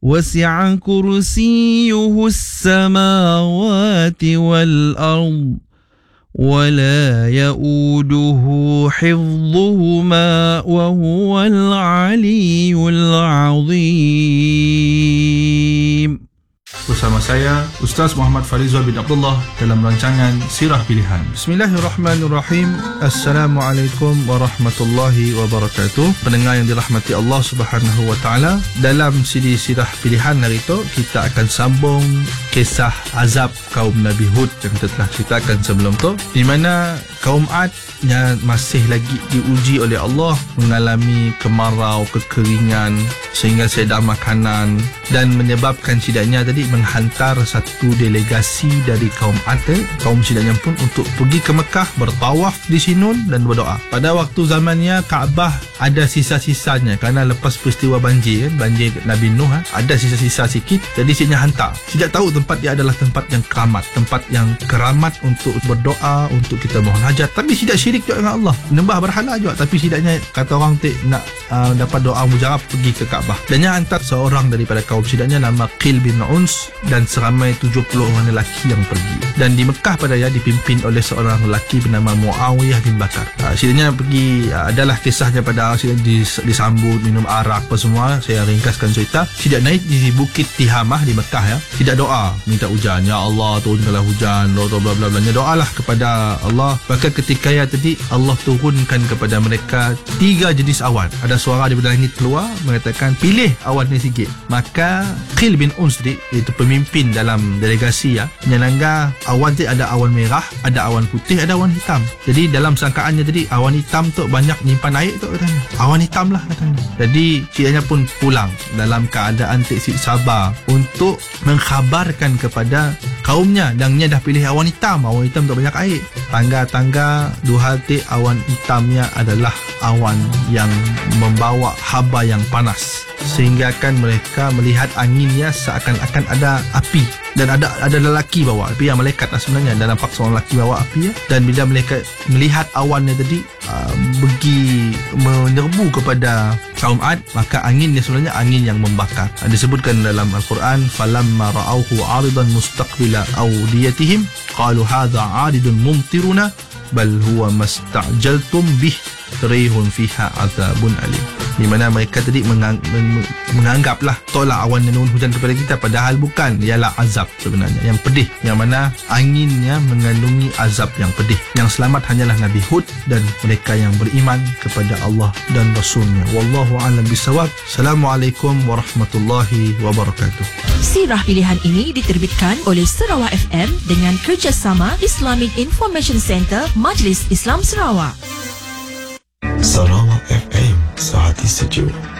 وسع كرسيه السماوات والأرض ولا يؤوده حفظهما وهو العلي العظيم. Bersama saya Ustaz Muhammad Farizal bin Abdullah dalam rancangan Sirah Pilihan. Bismillahirrahmanirrahim. Assalamualaikum warahmatullahi wabarakatuh. Pendengar yang dirahmati Allah Subhanahu wa taala, dalam siri Sirah Pilihan hari itu kita akan sambung kisah azab kaum Nabi Hud yang kita telah ceritakan sebelum tu, di mana kaum Ad yang masih lagi diuji oleh Allah, mengalami kemarau, kekeringan sehingga sedar makanan, dan menyebabkan sidaknya tadi menghantar satu delegasi dari kaum Ad, kaum sidaknya pun untuk pergi ke Mekah, bertawaf di Sinun dan berdoa. Pada waktu zamannya Kaabah ada sisa-sisanya kerana lepas peristiwa banjir Nabi Nuh, ada sisa-sisa sikit, jadi sidaknya hantar. Sidak tahu tempat dia adalah tempat yang keramat untuk berdoa, untuk kita mohon hajat. Tapi sidak syirik juga dengan Allah, menyembah berhala juga. Tapi sidaknya kata orang nak dapat doa mujarab, pergi ke Kaabah. Dan yang hantar seorang daripada kaum sidaknya nama Qil bin Uns, dan seramai 70 orang lelaki yang pergi. Dan di Mekah pada dipimpin oleh seorang lelaki bernama Muawiyah bin Bakar. Sidaknya pergi, adalah kisahnya pada disambut, minum arak apa semua. Saya ringkaskan cerita. Sidak naik di Bukit Tihamah di Mekah, sidak doa minta hujan, ya Allah turunkanlah hujan, bla bla bla bla. Doalah kepada Allah. Maka ketika tadi Allah turunkan kepada mereka 3 jenis awan. Ada suara daripada langit keluar mengatakan, pilih awan ni sikit. Maka Qil bin Uns itu pemimpin dalam delegasi, menyenangkan awan tu ada awan merah, ada awan putih, ada awan hitam. Jadi dalam sangkaannya tadi awan hitam tu banyak nyimpan air tu katanya. Awan hitam lah katanya. Jadi sidanya pun pulang dalam keadaan tak sabar untuk mengkhabarkan kepada kaumnya, dan dia dah pilih awan hitam tu banyak air. Tangga-tangga dua hal awan hitamnya adalah awan yang membawa haba yang panas, sehingga kan mereka melihat anginnya seakan-akan ada api, dan ada lelaki bawa api, yang malaikat sebenarnya dalam paksa orang lelaki bawa api, dan bila mereka melihat awannya tadi pergi menyerbu kepada kaum Ad, maka anginnya sebenarnya angin yang membakar. Disebutkan dalam Al-Quran, falamma ra'awhu 'aridan mustaqbila awdiyatihim qalu hadha 'aridun mumtiruna bal huwa mastajaltum bih rihun fiha azabun alim. Di mana mereka tadi menganggaplah tolak awan menurun hujan kepada kita, padahal bukan, ialah azab sebenarnya yang pedih, yang mana anginnya mengandungi azab yang pedih. Yang selamat hanyalah Nabi Hud dan mereka yang beriman kepada Allah dan Rasulnya. Wallahu a'lam bisawab. Assalamualaikum warahmatullahi wabarakatuh. Sirah Pilihan ini diterbitkan oleh Sarawak FM dengan kerjasama Islamic Information Center Majlis Islam Sarawak. Sarawak FM, sehati sejuk.